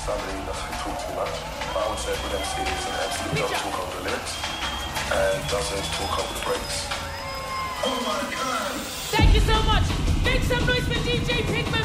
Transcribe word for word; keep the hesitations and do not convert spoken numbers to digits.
somebody who doesn't talk too much. But I would say for M C is an M C who doesn't talk over the lyrics and doesn't talk over the breaks. Oh my God! Thank you so much. Make some noise for D J Pigman.